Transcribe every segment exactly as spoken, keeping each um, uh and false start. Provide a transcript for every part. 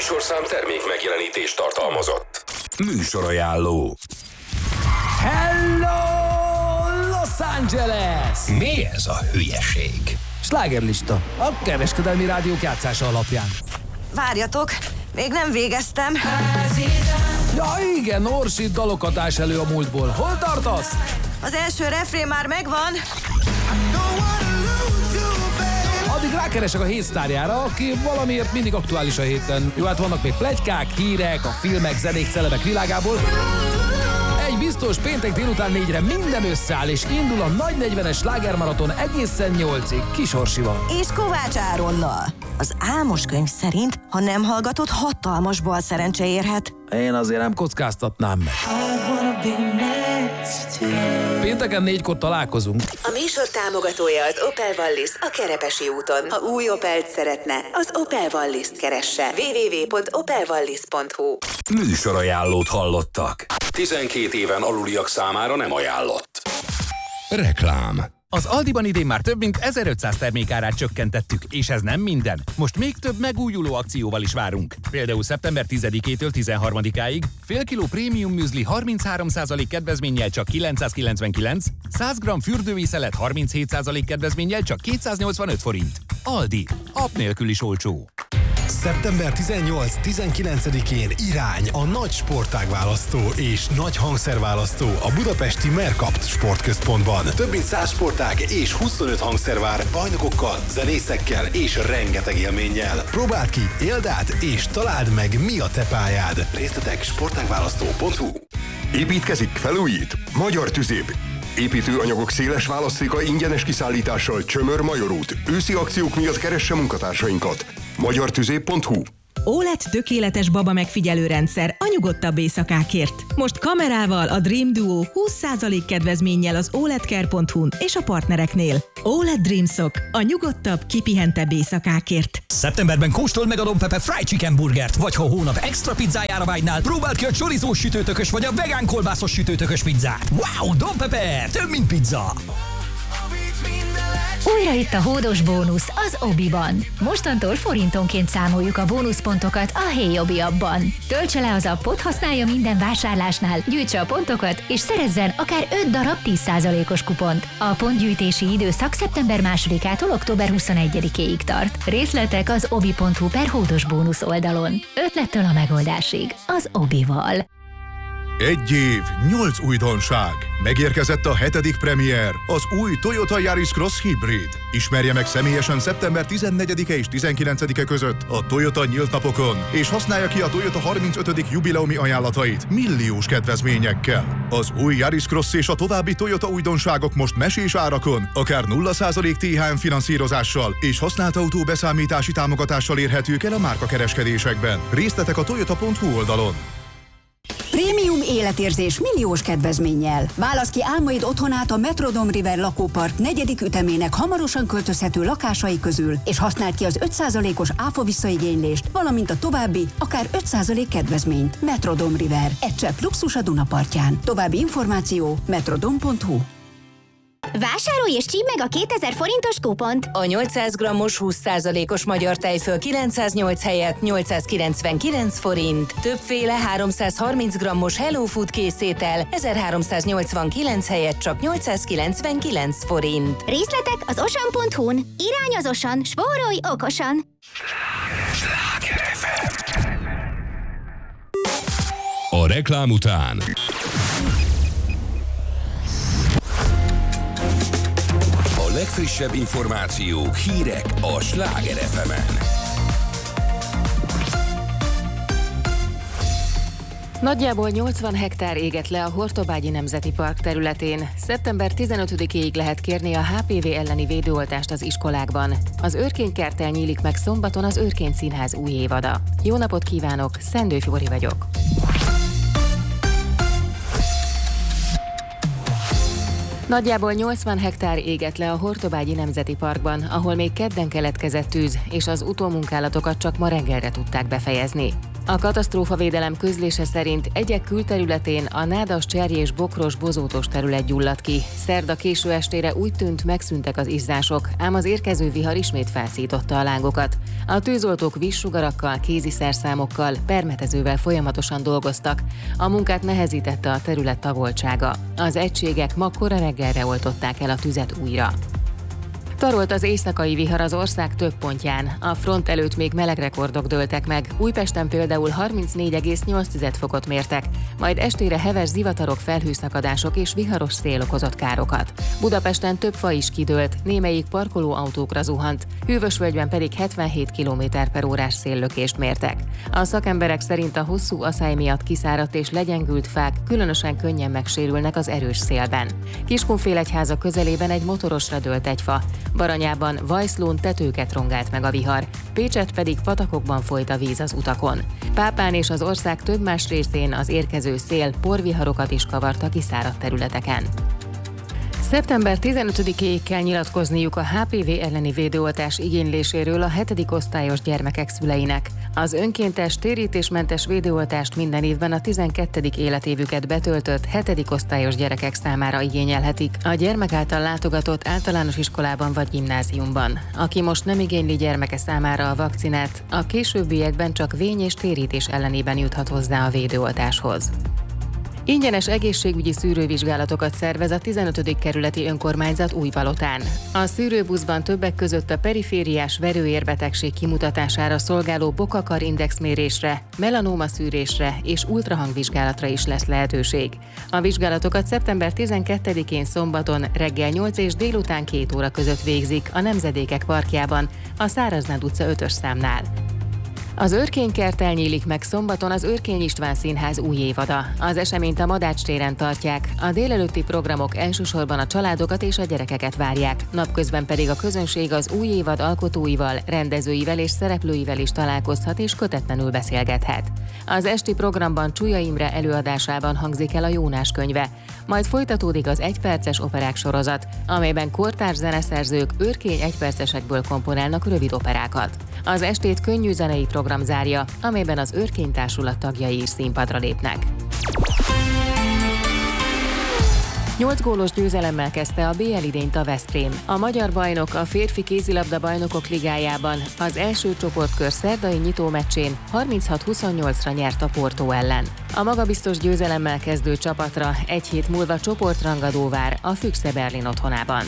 műsorszám termék megjelenítést tartalmazott. Műsorajánló. Hello, Los Angeles! Mi ez a hülyeség? Slágerlista, a kereskedelmi rádiók játszása alapján. Várjatok, még nem végeztem. Ja igen, Orsi dalokat ás elő a múltból. Hol tartasz? Az első refrén már megvan. Addig rákeresek a hét sztárjára, aki valamiért mindig aktuális a héten. Jó, hát vannak még pletykák, hírek, a filmek, zenék, celebek világából. Egy biztos, péntek délután négyre minden összeáll, és indul a nagy negyvenes slágermaraton egészen nyolcig Kis Orsival. És Kovács Áronnal. Az álmos könyv szerint, ha nem hallgatod, hatalmas bal szerencse érhet. Én azért nem kockáztatnám meg. Pénteken négykor találkozunk. A műsor támogatója az Opel Wallis a Kerepesi úton. Ha új Opelt szeretne, az Opel Wallis-t keresse. double-u double-u double-u pont opel wallis pont hu. Műsorajánlót hallottak. tizenkét éven aluliak számára nem ajánlott. Reklám. Az Aldiban idén már több mint ezerötszáz termékárát csökkentettük, és ez nem minden. Most még több megújuló akcióval is várunk. Például szeptember tizedikétől tizenharmadikáig fél kiló prémium műzli harminchárom százalék kedvezménnyel csak kilencszázkilencvenkilenc, száz gramm fürdővízszelet harminchét százalék kedvezménnyel csak kétszáznyolcvanöt forint. Aldi. App nélkül is olcsó. szeptember tizennyolc-tizenkilencedikén irány a nagy sportágválasztó és nagy hangszerválasztó a budapesti Mercapt sportközpontban. Több mint száz sportág és huszonöt hangszer vár bajnokokkal, zenészekkel és rengeteg élménnyel. Próbáld ki, éld át és találd meg, mi a te pályád. Részletek sportágválasztó pont hu. Építkezik, felújít? Magyar Tüzép. Építőanyagok széles választéka ingyenes kiszállítással Csömör-Major út. Őszi akciók miatt keresse munkatársainkat. magyar tüzép pont hu. ó el e dé tökéletes baba megfigyelő rendszer a nyugodtabb éjszakákért. Most kamerával a Dream Duo húsz százalék kedvezménnyel az o el e dé care pont hu-n és a partnereknél. o el e dé Dreamsok a nyugodtabb, kipihentebb éjszakákért. Szeptemberben kóstold meg a Don Pepe Fried Chicken Burgert, vagy ha a hónap extra pizzájára vágynál, próbáld ki a chorizós sütőtökös vagy a vegán kolbászos sütőtökös pizzát. Wow, Don Pepe, több mint pizza! Újra itt a hódos bónusz az Obiban. Mostantól forintonként számoljuk a bónuszpontokat a Hey Obi appban. Töltse le az appot, használja minden vásárlásnál, gyűjtse a pontokat, és szerezzen akár öt darab tíz százalékos kupont. A pontgyűjtési időszak szeptember másodikától október huszonegyedikéig tart. Részletek az obi pont hu per hódos bónusz oldalon. Ötlettől a megoldásig. Az Obival. Egy év, nyolc újdonság. Megérkezett a hetedik premier, az új Toyota Yaris Cross Hybrid. Ismerje meg személyesen szeptember tizennegyedike és tizenkilencedike között a Toyota nyílt napokon, és használja ki a Toyota harmincötödik jubileumi ajánlatait milliós kedvezményekkel. Az új Yaris Cross és a további Toyota újdonságok most mesés árakon, akár nulla százalék té há em finanszírozással és használt autó beszámítási támogatással érhetők el a márkakereskedésekben. Részletek a toyota pont hu oldalon. Prémium életérzés milliós kedvezménnyel. Válasz ki álmaid otthonát a Metrodome River lakópark negyedik ütemének hamarosan költözhető lakásai közül, és használd ki az öt százalékos áfa visszaigénylést, valamint a további, akár öt százalék kedvezményt. Metrodome River. Egy csepp luxus a Dunapartján. További információ metrodome pont hu. Vásárolj és csípd meg a kétezer forintos kupont! A nyolcszáz grammos húsz százalékos magyar tejföl kilencszáznyolc helyett nyolcszázkilencvenkilenc forint. Többféle háromszázharminc grammos Hello Food készétel ezerháromszáznyolcvankilenc helyett csak nyolcszázkilencvenkilenc forint. Részletek az osan pont hu-n. Irány az Osan, spórolj okosan! Sláger ef em. A reklám után a legfrissebb információk, hírek a Sláger ef emen. Nagyjából nyolcvan hektár égett le a Hortobágyi Nemzeti Park területén. szeptember tizenötödikéig lehet kérni a há pé vé elleni védőoltást az iskolákban. Az Őrkény-kerttel nyílik meg szombaton az Őrkény Színház új évada. Jó napot kívánok, Szendő Fibori vagyok. Nagyjából nyolcvan hektár égett le a Hortobágyi Nemzeti Parkban, ahol még kedden keletkezett tűz, és az utómunkálatokat csak ma reggelre tudták befejezni. A katasztrófavédelem közlése szerint egyek külterületén a nádas, cserjés, bokros, bozótos terület gyulladt ki. Szerda késő estére úgy tűnt, megszűntek az izzások, ám az érkező vihar ismét felszította a lángokat. A tűzoltók vízsugarakkal, kéziszerszámokkal, permetezővel folyamatosan dolgoztak. A munkát nehezítette a terület tagoltsága. Az egységek ma kora reggelre oltották el a tüzet újra. Tarolt az éjszakai vihar az ország több pontján. A front előtt még meleg rekordok dőltek meg. Újpesten például harmincnégy egész nyolc fokot mértek, majd estére heves zivatarok, felhőszakadások és viharos szél okozott károkat. Budapesten több fa is kidőlt, némelyik parkolóautókra zuhant, Hűvösvölgyben pedig hetvenhét kilométer per órás széllökést mértek. A szakemberek szerint a hosszú aszály miatt kiszáradt és legyengült fák különösen könnyen megsérülnek az erős szélben. Kiskunfélegyháza közelében egy motorosra dőlt egy fa. Baranyában, Vajszlón tetőket rongált meg a vihar, Pécsett pedig patakokban folyt a víz az utakon. Pápán és az ország több más részén az érkező szél porviharokat is kavart a kiszáradt területeken. szeptember tizenötödikéig kell nyilatkozniuk a há pé vé elleni védőoltás igényléséről a hetedik osztályos gyermekek szüleinek. Az önkéntes, térítésmentes védőoltást minden évben a tizenkettedik életévüket betöltött hetedik osztályos gyerekek számára igényelhetik a gyermek által látogatott általános iskolában vagy gimnáziumban. Aki most nem igényli gyermeke számára a vakcinát, a későbbiekben csak vény és térítés ellenében juthat hozzá a védőoltáshoz. Ingyenes egészségügyi szűrővizsgálatokat szervez a tizenötödik kerületi önkormányzat Újpalotán. A szűrőbuszban többek között a perifériás verőérbetegség kimutatására szolgáló Bokakar indexmérésre, melanóma szűrésre és ultrahangvizsgálatra is lesz lehetőség. A vizsgálatokat szeptember tizenkettedikén szombaton reggel nyolc és délután két óra között végzik a Nemzedékek parkjában, a Száraznád utca ötös számnál. Az Őrkénykert elnyílik meg szombaton az Őrkény István Színház új évada. Az eseményt a Madács téren tartják, a délelőtti programok elsősorban a családokat és a gyerekeket várják, napközben pedig a közönség az új évad alkotóival, rendezőivel és szereplőivel is találkozhat és kötetlenül beszélgethet. Az esti programban Csúlya Imre előadásában hangzik el a Jónás könyve, majd folytatódik az egyperces operák sorozat, amelyben kortárs zeneszerzők őrkény egypercesekből komponálnak rövid operákat. Az estét könnyű zenei program zárja, amelyben az Őrkény Társulat tagjai is színpadra lépnek. Nyolc gólos győzelemmel kezdte a bé el idényt a Veszprém. A magyar bajnok a férfi kézilabda bajnokok ligájában az első csoportkör szerdai nyitómeccsén harminchat huszonnyolcra nyert a Porto ellen. A magabiztos győzelemmel kezdő csapatra egy hét múlva csoportrangadó vár a Füchse Berlin otthonában.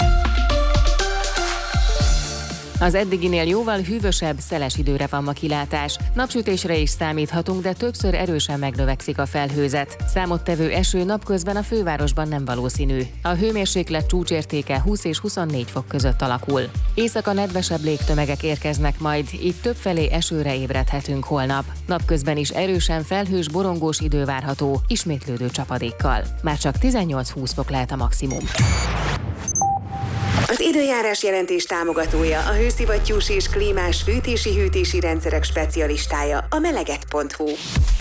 Az eddiginél jóval hűvösebb, szeles időre van ma kilátás. Napsütésre is számíthatunk, de többször erősen megnövekszik a felhőzet. Számottevő eső napközben a fővárosban nem valószínű. A hőmérséklet csúcsértéke húsz és huszonnégy fok között alakul. Éjszaka nedvesebb légtömegek érkeznek majd, itt többfelé esőre ébredhetünk holnap. Napközben is erősen felhős, borongós idő várható, ismétlődő csapadékkal. Már csak tizennyolc-húsz fok lehet a maximum. Az időjárás jelentés támogatója a hőszivattyús és klímás fűtési-hűtési rendszerek specialistája, a meleget pont hu.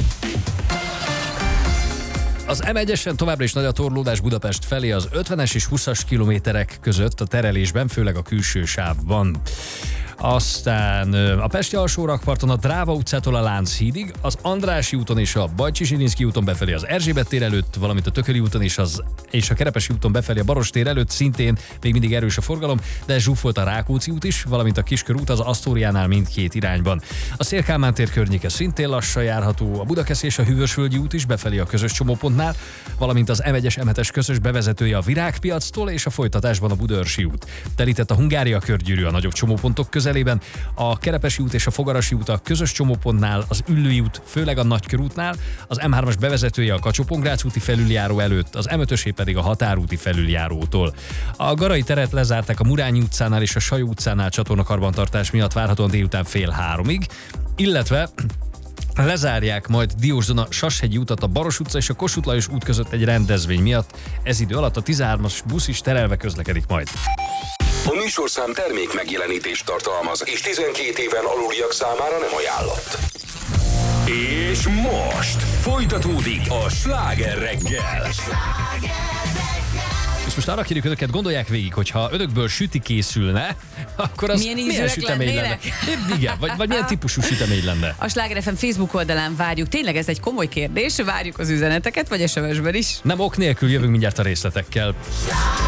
Az em egyesen továbbra is nagy a torlódás Budapest felé az ötvenes és húszas kilométerek között a terelésben, főleg a külső sávban. Aztán a Pesti alsórakparton a Dráva utcától a Lánchídig, az Andrássy úton és a Bajcsy-Zsilinszky úton befelé az Erzsébet tér előtt, valamint a Tököli úton és, az, és a Kerepesi úton befelé a Baros tér előtt szintén még mindig erős a forgalom, de zsúfolt a Rákóczi út is, valamint a Kiskörút az Asztóriánál mindkét irányban. A Széll-Kálmán tér környéke szintén lassan járható, a Budakeszi és a Hűvösvölgyi út is befelé a közös csomópontnál, valamint az em egyes em hetes közös bevezetője a Virágpiactól és a folytatásban a Budaörsi út. Telített a Hungária körgyűrű a nagyobb csomópontok közelében, a Kerepesi út és a Fogarasi út a közös csomópontnál, az Üllői út főleg a Nagykörútnál, az em hármas bevezetője a Kacsó-Pongrác úti felüljáró előtt, az em ötösé pedig a Határúti felüljárótól. A Garai teret lezárták a Murányi utcánál és a Sajó utcánál csatornakarbantartás miatt várhatóan délután fél háromig, illetve lezárják majd Diósdon a Sashegyi utat a Baros utca és a Kossuth Lajos út között egy rendezvény miatt. Ez idő alatt a tizenhármas busz is terelve közlekedik majd. A műsorszám termék megjelenítést tartalmaz, és tizenkét éven aluliak számára nem ajánlott. És most folytatódik a Sláger reggel. És most arra kérjük önöket, gondolják végig, hogyha önökből süti készülne, akkor az milyen, milyen sütemény lenne? Igen, vagy, vagy milyen típusú sütemény lenne? A Sláger ef em Facebook oldalán várjuk. Tényleg ez egy komoly kérdés, várjuk az üzeneteket, vagy es em es-ben is. Nem ok nélkül jövünk mindjárt a részletekkel.